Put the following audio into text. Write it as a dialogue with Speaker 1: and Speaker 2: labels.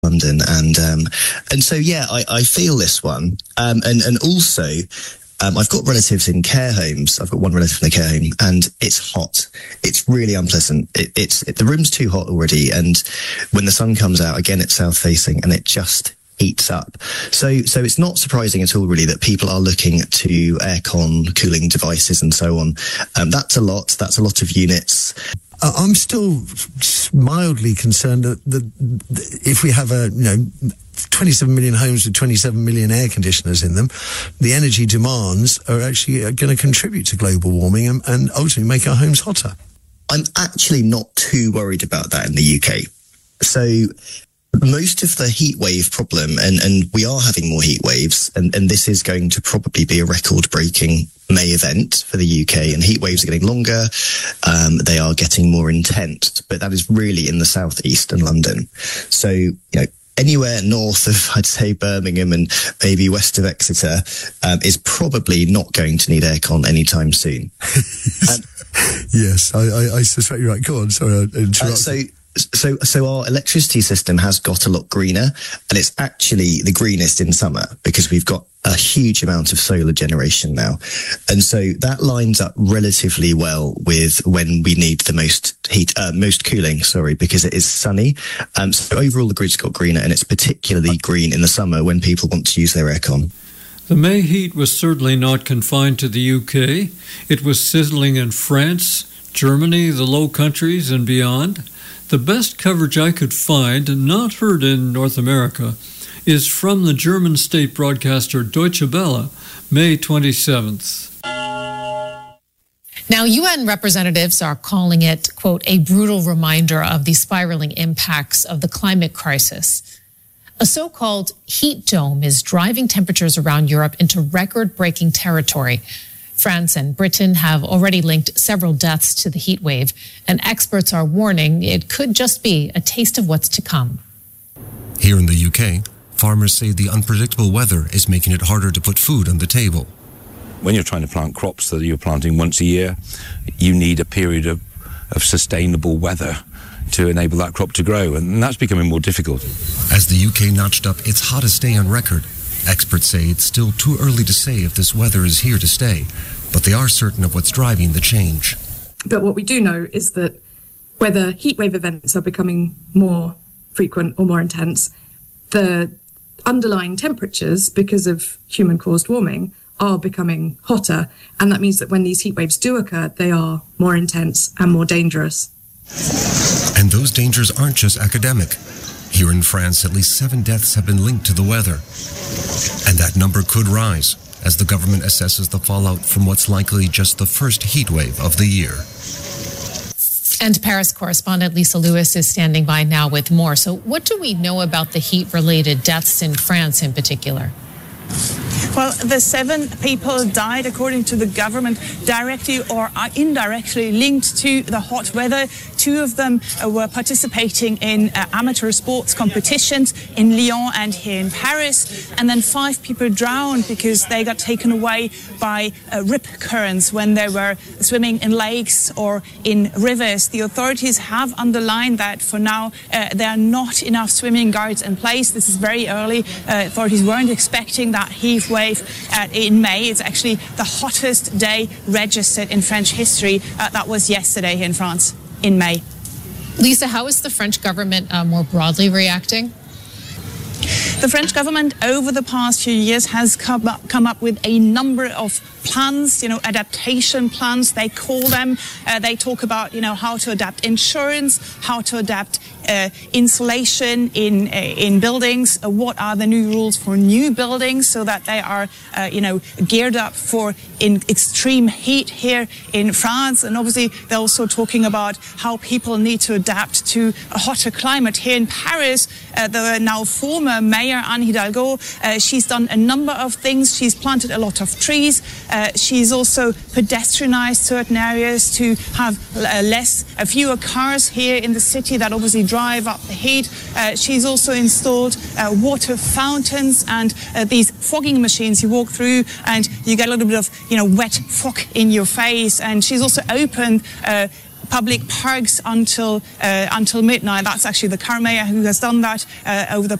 Speaker 1: London, and so yeah, I feel this one, and also I've got relatives in care homes. I've got one relative in a care home, and it's hot. It's really unpleasant. The room's too hot already, and when the sun comes out again, it's south facing, and it just heats up. So it's not surprising at all, really, that people are looking to aircon cooling devices and so on. That's a lot. That's a lot of units.
Speaker 2: I'm still mildly concerned that if we have 27 million homes with 27 million air conditioners in them, the energy demands are actually going to contribute to global warming and ultimately make our homes hotter.
Speaker 1: I'm actually not too worried about that in the UK. So most of the heat wave problem, and we are having more heat waves, and this is going to probably be a record-breaking May event for the UK, and heat waves are getting longer, they are getting more intense, but that is really in the southeast and London. So, anywhere north of, I'd say, Birmingham and maybe west of Exeter is probably not going to need aircon anytime soon.
Speaker 2: Yes, I suspect you're right. Go on, sorry, I interrupted.
Speaker 1: So our electricity system has got a lot greener, and it's actually the greenest in summer because we've got a huge amount of solar generation now. And so that lines up relatively well with when we need the most cooling, because it is sunny. So overall the grid's got greener, and it's particularly green in the summer when people want to use their aircon.
Speaker 3: The May heat was certainly not confined to the UK. It was sizzling in France, Germany, the Low Countries, and beyond. The best coverage I could find, not heard in North America, is from the German state broadcaster Deutsche Welle, May 27th.
Speaker 4: Now, UN representatives are calling it, quote, a brutal reminder of the spiraling impacts of the climate crisis. A so-called heat dome is driving temperatures around Europe into record-breaking territory. France and Britain have already linked several deaths to the heat wave, and experts are warning it could just be a taste of what's to come.
Speaker 5: Here in the UK, farmers say the unpredictable weather is making it harder to put food on the table.
Speaker 6: When you're trying to plant crops that you're planting once a year, you need a period of sustainable weather to enable that crop to grow, and that's becoming more difficult.
Speaker 5: As the UK notched up its hottest day on record, experts say it's still too early to say if this weather is here to stay, but they are certain of what's driving the change.
Speaker 7: But what we do know is that whether heatwave events are becoming more frequent or more intense, the underlying temperatures, because of human-caused warming, are becoming hotter. And that means that when these heat waves do occur, they are more intense and more dangerous.
Speaker 5: And those dangers aren't just academic. Here in France, at least 7 deaths have been linked to the weather. And that number could rise as the government assesses the fallout from what's likely just the first heat wave of the year.
Speaker 4: And Paris correspondent Lisa Lewis is standing by now with more. So what do we know about the heat-related deaths in France in particular?
Speaker 8: Well, the 7 people died, according to the government, directly or indirectly linked to the hot weather. 2 of them were participating in amateur sports competitions in Lyon and here in Paris. And then 5 people drowned because they got taken away by rip currents when they were swimming in lakes or in rivers. The authorities have underlined that for now there are not enough swimming guards in place. This is very early. Authorities weren't expecting that heat wave in May. It's actually the hottest day registered in French history. That was yesterday here in France in May.
Speaker 4: Lisa, how is the French government more broadly reacting?
Speaker 8: The French government over the past few years has come up with a number of plans, adaptation plans, they call them. They talk about, how to adapt insurance, how to adapt insulation in buildings, what are the new rules for new buildings so that they are, geared up for in extreme heat here in France. And obviously, they're also talking about how people need to adapt to a hotter climate. Here in Paris, the now former mayor, Anne Hidalgo, she's done a number of things. She's planted a lot of trees. She's also pedestrianized certain areas to have fewer cars here in the city that obviously drive up the heat. She's also installed water fountains and these fogging machines you walk through and you get a little bit of, wet fog in your face. And she's also opened public parks until midnight. That's actually the Car Mayor who has done that over the